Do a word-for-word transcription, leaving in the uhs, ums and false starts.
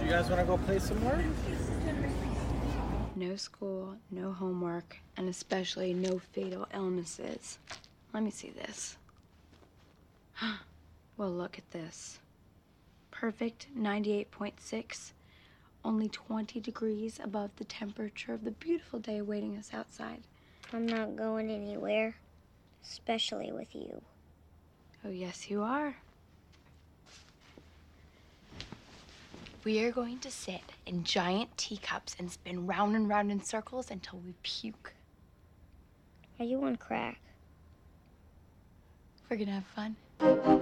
You guys want to go play some more? No school, no homework, and especially no fatal illnesses. Let me see this. Well, look at this. Perfect ninety-eight point six, only twenty degrees above the temperature of the beautiful day awaiting us outside. I'm not going anywhere, especially with you. Oh, yes, you are. We are going to sit in giant teacups and spin round and round in circles until we puke. Are you on crack? We're gonna have fun.